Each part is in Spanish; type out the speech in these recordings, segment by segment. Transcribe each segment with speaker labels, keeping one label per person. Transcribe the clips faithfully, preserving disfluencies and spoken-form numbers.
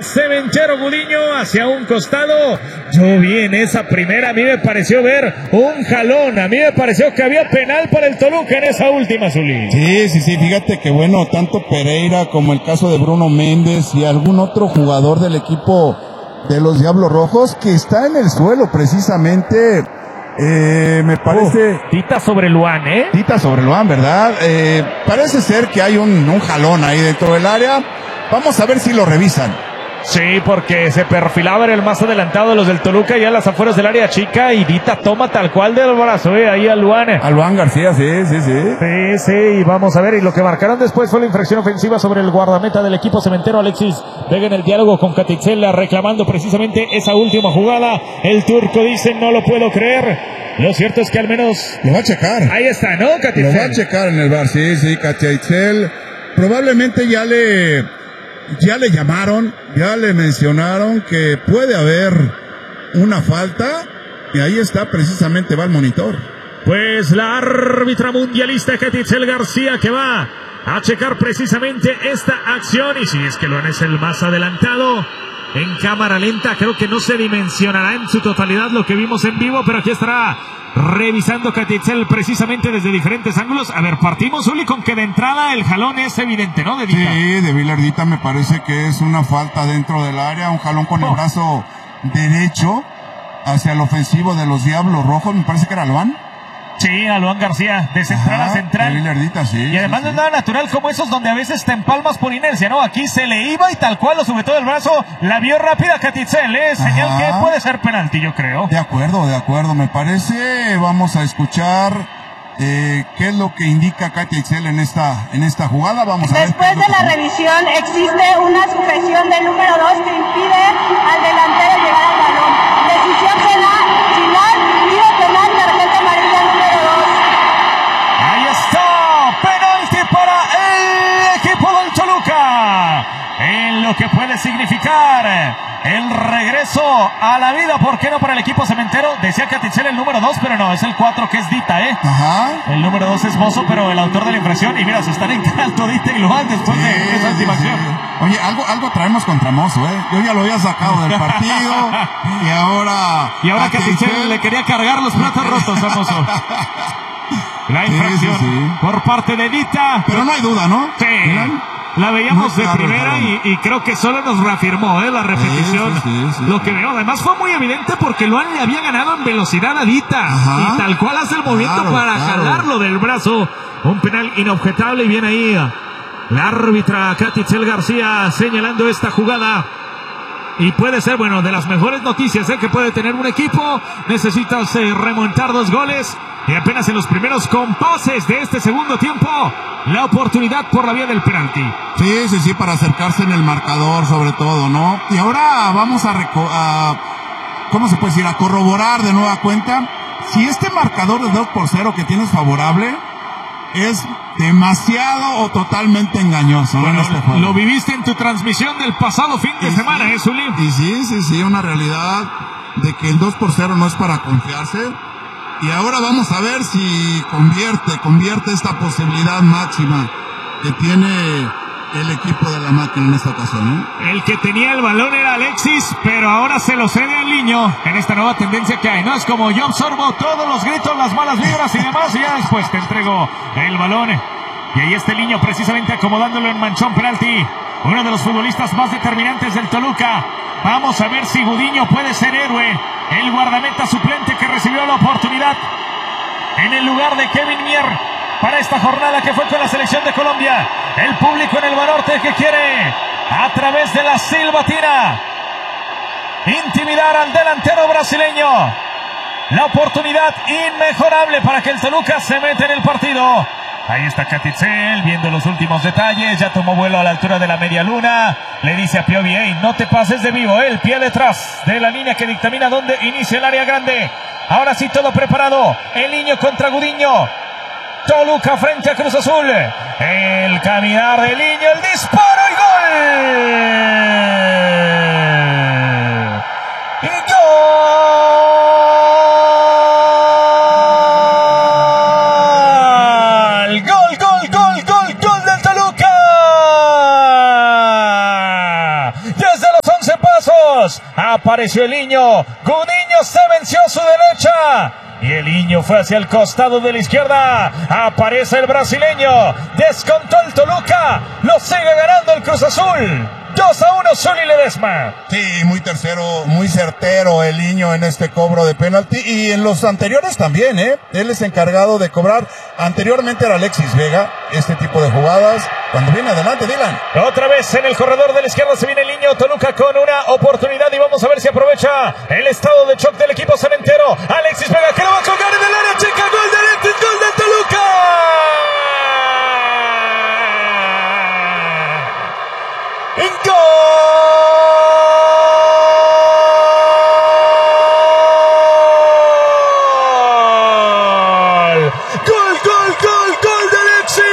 Speaker 1: a Cementero. Gudiño hacia un costado. Yo vi en esa primera, a mí me pareció ver un jalón. A mí me pareció que había penal para el Toluca en esa última, Zuli.
Speaker 2: Sí, sí, sí, fíjate que bueno, tanto Pereira como el caso de Bruno Méndez y algún otro jugador del equipo de los Diablos Rojos que está en el suelo precisamente, eh, me parece...
Speaker 1: Uh, tita sobre Luan, ¿eh?
Speaker 2: Tita sobre Luan, ¿verdad? Eh, parece ser que hay un, un jalón ahí dentro del área. Vamos a ver si lo revisan.
Speaker 1: Sí, porque se perfilaba, era el más adelantado de los del Toluca, ya a las afueras del área chica, y Dita toma tal cual del brazo, eh, ahí a Luan.
Speaker 2: A Luan García, sí, sí, sí.
Speaker 1: Sí, sí, y vamos a ver, y lo que marcaron después fue la infracción ofensiva sobre el guardameta del equipo cementero, Alexis Vega, en el diálogo con Catixela, reclamando precisamente esa última jugada. El turco dice, no lo puedo creer. Lo cierto es que al menos...
Speaker 2: Lo va a checar.
Speaker 1: Ahí está, ¿no, Catixel?
Speaker 2: Lo va a checar en el V A R, sí, sí, Catixel. Probablemente ya le... Ya le llamaron, ya le mencionaron que puede haber una falta y ahí está, precisamente va el monitor.
Speaker 1: Pues la árbitra mundialista Catixel García que va a checar precisamente esta acción, y si es que Luan es el más adelantado en cámara lenta, creo que no se dimensionará en su totalidad lo que vimos en vivo, pero aquí estará revisando Catixel precisamente desde diferentes ángulos. A ver, partimos, Uli, con que de entrada el jalón es evidente, ¿no? De Dita.
Speaker 2: Sí, de Vilardita me parece que es una falta dentro del área, un jalón con oh. el brazo derecho hacia el ofensivo de los Diablos Rojos, me parece que era Luan.
Speaker 1: Sí, a Luan García, de central Ajá, a central.
Speaker 2: Vilardita, sí.
Speaker 1: Y además
Speaker 2: sí,
Speaker 1: no es
Speaker 2: sí.
Speaker 1: nada natural como esos donde a veces te empalmas por inercia, ¿no? Aquí se le iba y tal cual lo sujetó del brazo, la vio rápida Catixel, ¿eh? Señal Ajá. que puede ser penalti, yo creo.
Speaker 2: De acuerdo, de acuerdo, me parece. Vamos a escuchar eh, qué es lo que indica Catixel en esta, en esta jugada. Vamos a ver.
Speaker 3: Después de la revisión existe una sujeción del número dos que impide al delantero llegar al balón. Decisión penal, final, tiro penal, tarjeta amarilla número dos.
Speaker 1: Ahí está, penalti para el equipo del Toluca. En lo que puede significar el regreso a la vida, ¿por qué no para el equipo cementero? Decía Catixel el número dos, pero no, es el cuatro que es Dita, ¿eh?
Speaker 2: Ajá.
Speaker 1: El número dos es Mozo, pero el autor de la infracción, y mira, se están encarando Dita y Luan después sí, de esa última acción.
Speaker 2: Sí, sí. Oye, algo, algo traemos contra Mozo, ¿eh? Yo ya lo había sacado del partido, y ahora...
Speaker 1: Y ahora Catixel le quería cargar los platos rotos a Mozo. La infracción sí, sí, sí. por parte de Dita.
Speaker 2: Pero no hay duda, ¿no?
Speaker 1: Sí. ¿Miran? La veíamos de primera y, y creo que solo nos reafirmó ¿eh? la repetición. Sí, sí, sí, lo que veo, además fue muy evidente porque Luan le había ganado en velocidad a Dita. Ajá. Y tal cual hace el movimiento claro, para claro. jalarlo del brazo. Un penal inobjetable y bien ahí la árbitra Catixel García señalando esta jugada. Y puede ser, bueno, de las mejores noticias ¿eh? que puede tener un equipo. Necesitas eh, remontar dos goles. Y apenas en los primeros compases de este segundo tiempo, la oportunidad por la vía del penalti.
Speaker 2: Sí, sí, sí, para acercarse en el marcador sobre todo, ¿no? Y ahora vamos a, a ¿cómo se puede decir? A corroborar de nueva cuenta si este marcador de dos por cero que tienes favorable es demasiado o totalmente engañoso.
Speaker 1: Bueno,
Speaker 2: en este juego.
Speaker 1: Lo viviste en tu transmisión del pasado fin de
Speaker 2: y
Speaker 1: semana,
Speaker 2: sí,
Speaker 1: ¿eh, Zuli?
Speaker 2: Y sí, sí, sí, una realidad de que el dos por cero no es para confiarse. Y ahora vamos a ver si convierte, convierte esta posibilidad máxima que tiene el equipo de la máquina en esta ocasión, ¿eh?
Speaker 1: El que tenía el balón era Alexis, pero ahora se lo cede al niño en esta nueva tendencia que hay, ¿no? Es como yo absorbo todos los gritos, las malas vibras y demás, y ya después te entrego el balón. Y ahí está el niño precisamente acomodándolo en manchón penalti. Uno de los futbolistas más determinantes del Toluca. Vamos a ver si Gudiño puede ser héroe. El guardameta suplente que recibió la oportunidad en el lugar de Kevin Mier para esta jornada que fue con la selección de Colombia. El público en el Banorte que quiere a través de la silbatina intimidar al delantero brasileño. La oportunidad inmejorable para que el Toluca se meta en el partido. Ahí está Catixel viendo los últimos detalles. Ya tomó vuelo a la altura de la media luna. Le dice a Piovi, hey, no te pases de vivo. El pie detrás de la línea que dictamina dónde inicia el área grande. Ahora sí todo preparado. El niño contra Gudiño. Toluca frente a Cruz Azul. El caminar del niño. El disparo y gol. Y gol. Desde los once pasos. Apareció el niño. Gudiño se venció a su derecha. Y el niño fue hacia el costado de la izquierda. Aparece el brasileño. Descontó el Toluca. Lo sigue ganando el Cruz Azul. dos a uno, Zuli Ledesma.
Speaker 2: Sí, muy tercero, muy certero el niño en este cobro de penalti. Y en los anteriores también, ¿eh? Él es encargado de cobrar. Anteriormente era Alexis Vega, este tipo de jugadas. Cuando viene adelante, Dylan.
Speaker 1: Otra vez en el corredor de la izquierda se viene el niño. Toluca con una oportunidad y vamos a ver si aprovecha el estado de shock del equipo cementero. Alexis Vega que lo va a colgar en el área chica. Gol de Alexis, gol del Toluca. ¡Gol! ¡Gol, gol, gol, gol de Alexis!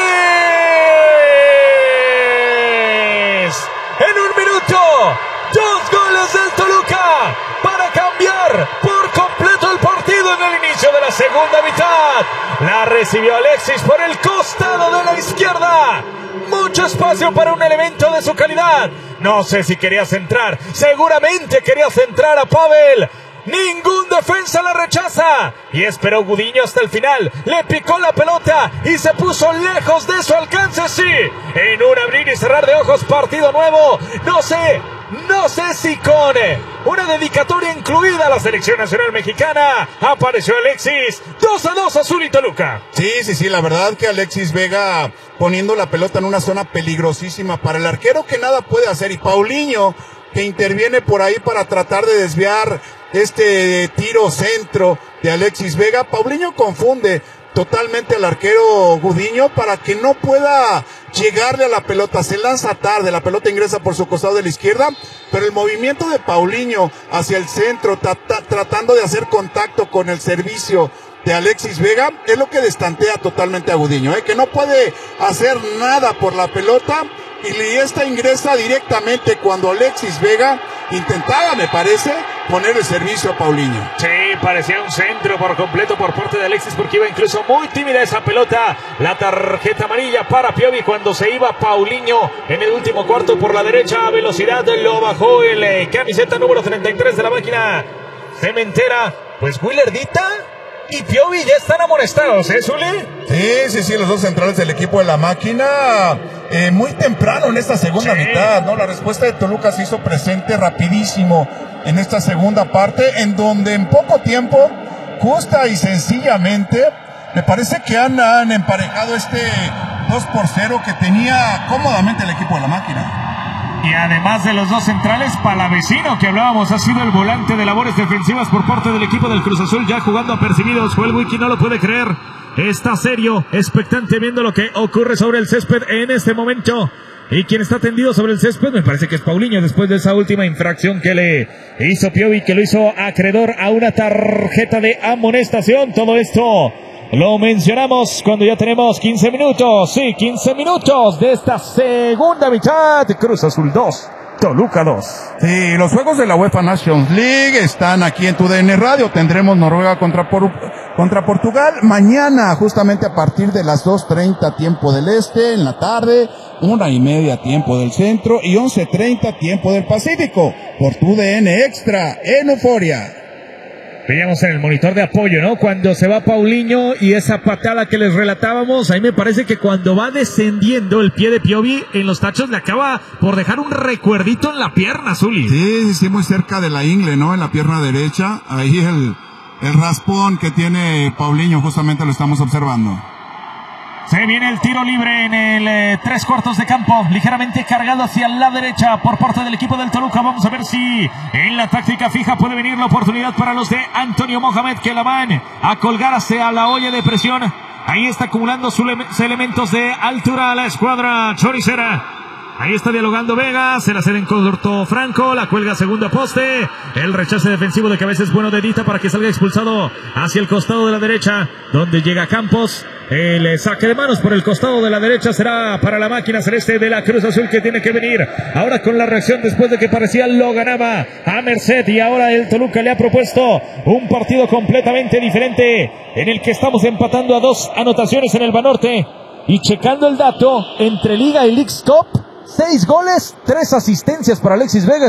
Speaker 1: En un minuto, dos goles del Toluca para cambiar por completo el partido en el inicio de la segunda mitad. La recibió Alexis por el costado de la izquierda. Mucho espacio para un elemento de su calidad. No sé si quería centrar. Seguramente quería centrar a Pavel. Ningún defensa la rechaza. Y esperó Gudiño hasta el final. Le picó la pelota y se puso lejos de su alcance. Sí, en un abrir y cerrar de ojos, partido nuevo. No sé, no sé si con una dedicatoria incluida a la selección nacional mexicana. Apareció Alexis. dos a dos, Azul y Toluca.
Speaker 2: Sí, sí, sí, la verdad que Alexis Vega poniendo la pelota en una zona peligrosísima para el arquero que nada puede hacer. Y Paulinho que interviene por ahí para tratar de desviar este tiro centro de Alexis Vega. Paulinho confunde totalmente al arquero Gudiño para que no pueda llegarle a la pelota. Se lanza tarde, la pelota ingresa por su costado de la izquierda, pero el movimiento de Paulinho hacia el centro, tra- tratando de hacer contacto con el servicio de Alexis Vega, es lo que destantea totalmente a Gudiño, ¿eh? Que no puede hacer nada por la pelota. Y esta ingresa directamente cuando Alexis Vega intentaba, me parece, poner el servicio a Paulinho.
Speaker 1: Sí, parecía un centro por completo por parte de Alexis porque iba incluso muy tímida esa pelota. La tarjeta amarilla para Piovi cuando se iba Paulinho en el último cuarto por la derecha a velocidad. Lo bajó el eh, camiseta número treinta y tres de la máquina cementera. Pues Willardita y Piovi ya están amonestados, ¿eh, Zuli?
Speaker 2: Sí, sí, sí, los dos centrales del equipo de la máquina, eh, muy temprano en esta segunda sí. mitad, ¿no? La respuesta de Toluca se hizo presente rapidísimo en esta segunda parte, en donde en poco tiempo, justa y sencillamente, me parece que han, han emparejado este dos por cero que tenía cómodamente el equipo de la máquina.
Speaker 1: Y además de los dos centrales, Palavecino, que hablábamos, ha sido el volante de labores defensivas por parte del equipo del Cruz Azul, ya jugando apercibidos. Joel Wiki no lo puede creer. Está serio, expectante, viendo lo que ocurre sobre el césped en este momento. Y quien está tendido sobre el césped, me parece que es Paulinho, después de esa última infracción que le hizo Piovi, que lo hizo acreedor a una tarjeta de amonestación. Todo esto lo mencionamos cuando ya tenemos quince minutos, sí, quince minutos de esta segunda mitad. Cruz Azul dos, Toluca dos.
Speaker 2: Sí, los juegos de la UEFA Nations League están aquí en tu D N Radio. Tendremos Noruega contra, por, contra Portugal mañana, justamente a partir de las dos treinta tiempo del este, en la tarde, una y media tiempo del centro y once treinta tiempo del Pacífico, por tu D N Extra en Euforia.
Speaker 1: Veíamos en el monitor de apoyo, ¿no? Cuando se va Paulinho y esa patada que les relatábamos, ahí me parece que cuando va descendiendo el pie de Piovi en los tachos le acaba por dejar un recuerdito en la pierna, Zuli.
Speaker 2: Sí, sí, muy cerca de la ingle, ¿no? En la pierna derecha, ahí el, el raspón que tiene Paulinho, justamente lo estamos observando.
Speaker 1: Se viene el tiro libre en el eh, tres cuartos de campo, ligeramente cargado hacia la derecha por parte del equipo del Toluca. Vamos a ver si en la táctica fija puede venir la oportunidad para los de Antonio Mohamed, que la van a colgar hacia la olla de presión. Ahí está acumulando sus elementos de altura a la escuadra choricera. Ahí está dialogando Vega, se la cede en corto Franco, la cuelga segunda poste, el rechace defensivo de cabeza es bueno de Dita para que salga expulsado hacia el costado de la derecha, donde llega Campos. El saque de manos por el costado de la derecha será para la máquina celeste de la Cruz Azul, que tiene que venir ahora con la reacción después de que parecía lo ganaba a merced, y ahora el Toluca le ha propuesto un partido completamente diferente en el que estamos empatando a dos anotaciones en el Banorte. Y checando el dato, entre Liga y Leagues Cup, seis goles, tres asistencias para Alexis Vega.